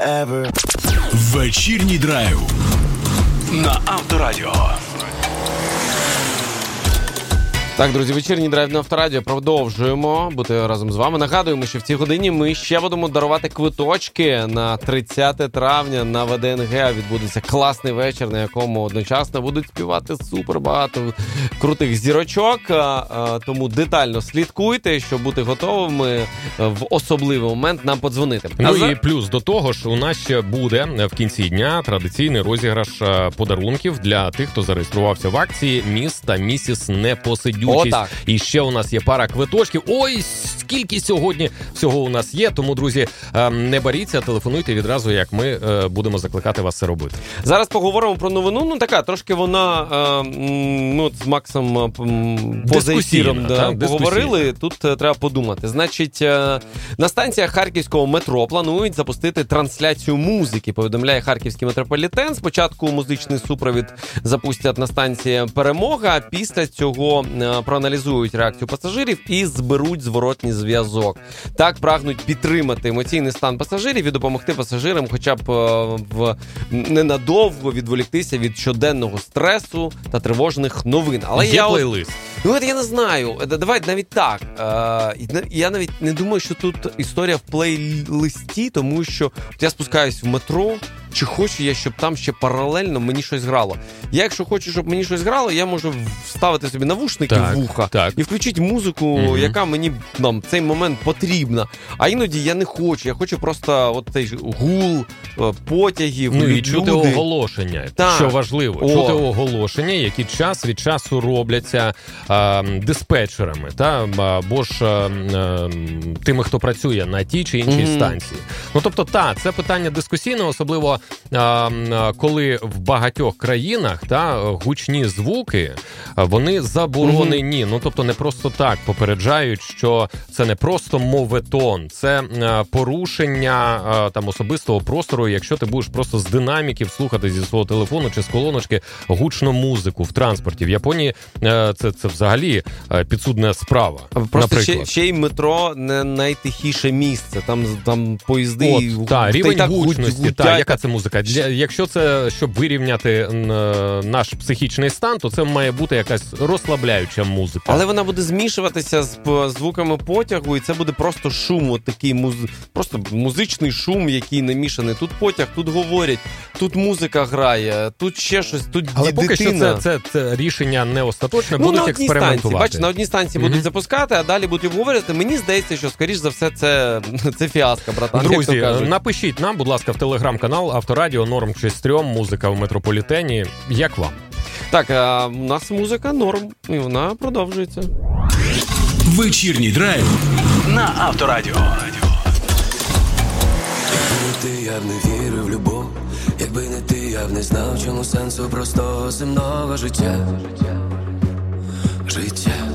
Вечірній драйв на Авторадіо. Так, друзі, вечірній драйв на Авторадіо. Продовжуємо бути разом з вами. Нагадуємо, що в цій годині ми ще будемо дарувати квиточки на 30 травня на ВДНГ. Відбудеться класний вечір, на якому одночасно будуть співати супер багато крутих зірочок. Тому детально слідкуйте, щоб бути готовими в особливий момент нам подзвонити. І плюс до того ж, у нас ще буде в кінці дня традиційний розіграш подарунків для тих, хто зареєструвався в акції «Міс та місіс Непосидючість». І ще у нас є пара квиточків. Ой, скільки сьогодні всього у нас є. Тому, друзі, не боріться, телефонуйте відразу, як ми будемо закликати вас це робити. Зараз поговоримо про новину. Ну, така, трошки вона, з Максом поза ефіром поговорили. Тут треба подумати. Значить, на станціях харківського метро планують запустити трансляцію музики, повідомляє харківський метрополітен. Спочатку музичний супровід запустять на станції «Перемога», після цього проаналізують реакцію пасажирів і зберуть зворотній зв'язок. Так прагнуть підтримати емоційний стан пасажирів і допомогти пасажирам хоча б ненадовго відволіктися від щоденного стресу та тривожних новин. Але є плейлист. Я не знаю. Давай навіть так. Я навіть не думаю, що тут історія в плейлисті, тому що я спускаюсь в метро, чи хочу я, щоб там ще паралельно мені щось грало. Я, якщо хочу, щоб мені щось грало, я можу вставити собі навушники в вуха і включити музику, яка мені в цей момент потрібна. А іноді я не хочу. Я хочу просто от цей гул потягів, і чути оголошення, що важливо. Чути оголошення, які час від часу робляться диспетчерами, або ж тими, хто працює на тій чи іншій станції. Тобто, це питання дискусійне, особливо коли в багатьох країнах гучні звуки, вони заборонені. Тобто не просто так попереджають, що це не просто моветон, це порушення особистого простору, якщо ти будеш просто з динаміків слухати зі свого телефону чи з колоночки гучну музику в транспорті. В Японії це взагалі підсудна справа. Просто ще й метро не найтихіше місце. Там поїзди... рівень гучності, яка це музика. Якщо це, щоб вирівняти наш психічний стан, то це має бути якась розслабляюча музика. Але вона буде змішуватися з звуками потягу, і це буде просто шум, такий просто музичний шум, який намішаний. Тут потяг, тут говорять, тут музика грає, тут ще щось, тут дитина. Але поки що це рішення не остаточне, будуть експериментувати. На одній станції будуть запускати, а далі будуть обговорювати. Мені здається, що, скоріш за все, це фіаско, братан. Друзі, напишіть нам, будь ласка, в телеграм-канал Авторадіо, норм 6-3, музика в метрополітені. Як вам? Так, у нас музика норм, і вона продовжується. Вечірній драйв на Авторадіо. Якби не ти, я б не вірив в любов. Якби не ти, я б не знав, чому сенсу простого земного життя.